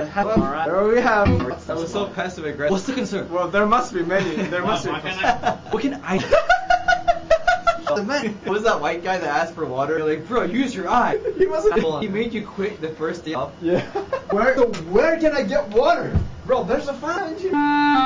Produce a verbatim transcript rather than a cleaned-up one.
Alright. There we have. That was so passive aggressive. What's the concern? Well, there must be many. There must be. What can I do? The man. What was that white guy that asked for water? You're like, bro, use your eye. He wasn't. He made you quit the first day off. Yeah. Where? So where can I get water? Bro, there's a fountain.